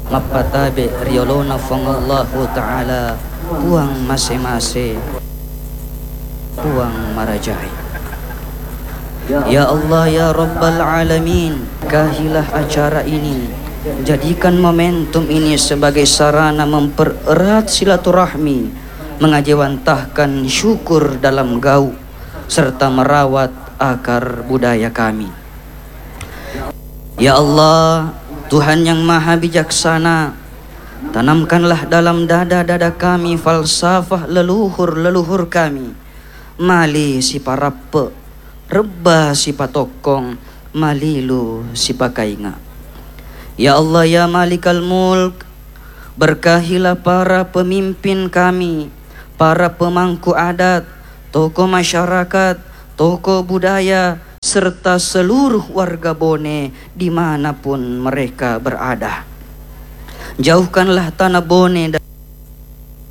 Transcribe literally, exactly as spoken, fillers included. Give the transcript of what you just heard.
mapatabe riolona fangallahu ta'ala puang masing-masing puang marajai. Ya Allah ya Rabbal Alamin, kahilah acara ini, jadikan momentum ini sebagai sarana mempererat silaturahmi, mengajawantahkan syukur dalam gaul, serta merawat akar budaya kami. Ya Allah, Tuhan yang maha bijaksana, tanamkanlah dalam dada-dada kami falsafah leluhur-leluhur kami. Mali si parape, reba si patokong, malilu si pakainga. Ya Allah ya Malikal Mulk, berkahilah para pemimpin kami, para pemangku adat, tokoh masyarakat, tokoh budaya, serta seluruh warga Bone dimanapun mereka berada. Jauhkanlah tanah Bone